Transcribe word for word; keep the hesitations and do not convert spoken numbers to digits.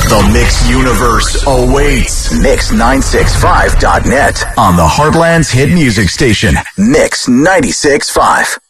The Mix Universe awaits. Mix nine sixty-five dot net on the Heartland's hit music station, Mix ninety-six point five.